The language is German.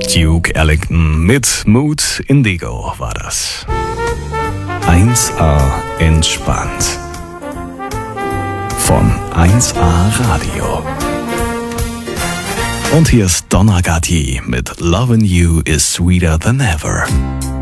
Duke Ellington mit Mood Indigo war das. 1A entspannt. Von 1A Radio. Und hier ist Donna Gatti mit Lovin' You is Sweeter Than Ever.